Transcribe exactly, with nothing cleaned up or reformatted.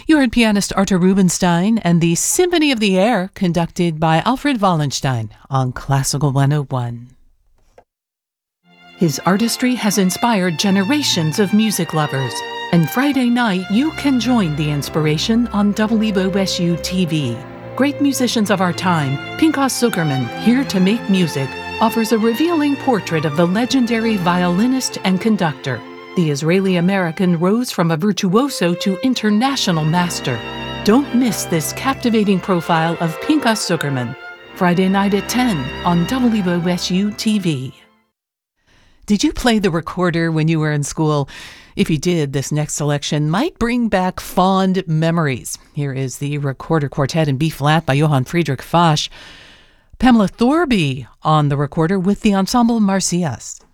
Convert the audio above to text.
You heard pianist Artur Rubinstein and the Symphony of the Air conducted by Alfred Wallenstein on Classical one oh one. His artistry has inspired generations of music lovers, and Friday night you can join the inspiration on W O S U T V. Great musicians of our time, Pinchas Zukerman, here to make music, offers a revealing portrait of the legendary violinist and conductor. The Israeli-American rose from a virtuoso to international master. Don't miss this captivating profile of Pinchas Zukerman. Friday night at ten on W O S U T V. Did you play the recorder when you were in school? If you did, this next selection might bring back fond memories. Here is the Recorder Quartet in B-flat by Johann Friedrich Fasch. Pamela Thorby on the recorder with the Ensemble Marsyas.